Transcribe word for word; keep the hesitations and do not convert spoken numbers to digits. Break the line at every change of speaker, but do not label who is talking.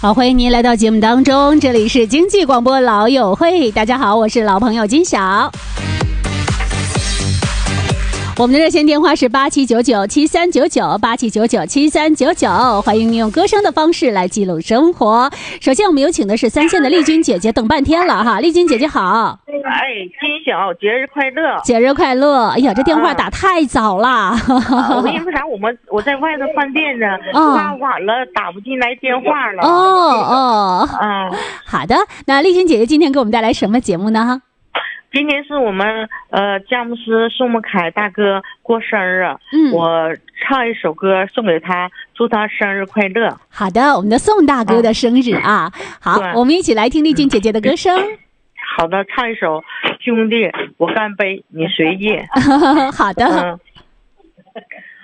好，欢迎您来到节目当中，这里是经济广播老友会。大家好，我是老朋友金晓。我们的热线电话是八七九九七三九九八七九九七三九九，欢迎你用歌声的方式来记录生活。首先我们有请的是三线的丽君姐姐，等半天了哈，丽君姐姐好。
哎，金晓，节日快乐！
节日快乐！哎呀，这电话打太早了。
啊、因为啥？我们我在外头饭店呢，拉晚了打不进来电话了。
哦哦，
嗯，
好的。那丽君姐姐今天给我们带来什么节目呢？
今天是我们呃佳木斯宋木凯大哥过生日，嗯，我唱一首歌送给他，祝他生日快乐。
好的，我们的宋大哥的生日啊，啊好，我们一起来听丽君姐姐的歌声。
好的，唱一首兄弟我干杯，你随意。
好的。嗯